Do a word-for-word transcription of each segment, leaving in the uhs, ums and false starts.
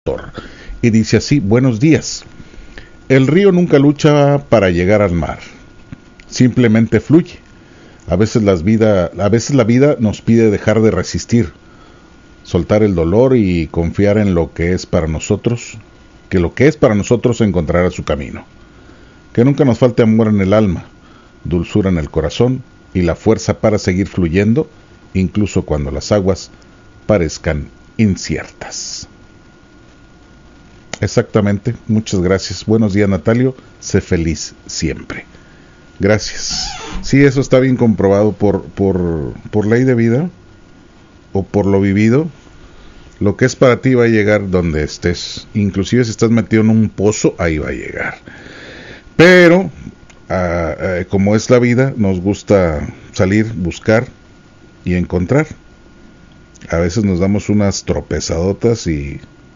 Y dice así: buenos días. El río nunca lucha para llegar al mar, simplemente fluye. A veces, las vida, a veces la vida nos pide dejar de resistir, soltar el dolor y confiar en lo que es para nosotros, que lo que es para nosotros encontrará su camino. Que nunca nos falte amor en el alma, dulzura en el corazón y la fuerza para seguir fluyendo, incluso cuando las aguas parezcan inciertas. Exactamente, muchas gracias. Buenos días, Natalio, sé feliz siempre. Gracias. Sí, eso está bien comprobado por, por, por ley de vida o por lo vivido. Lo que es para ti va a llegar donde estés. Inclusive si estás metido en un pozo, ahí va a llegar. Pero, ah, eh, como es la vida, nos gusta salir, buscar y encontrar. A veces nos damos unas tropezadotas y...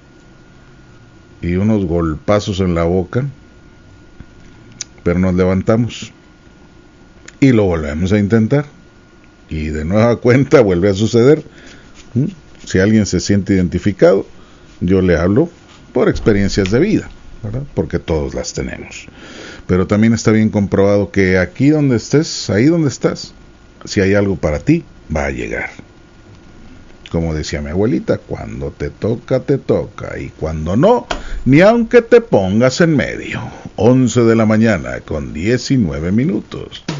y unos golpazos en la boca, pero nos levantamos y lo volvemos a intentar y de nueva cuenta vuelve a suceder. ¿Mm? Si alguien se siente identificado, yo le hablo por experiencias de vida, ¿verdad? Porque todos las tenemos, pero también está bien comprobado que aquí donde estés, ahí donde estás, si hay algo para ti, va a llegar. Como decía mi abuelita, cuando te toca, te toca, y cuando no, ni aunque te pongas en medio. once de la mañana con diecinueve minutos.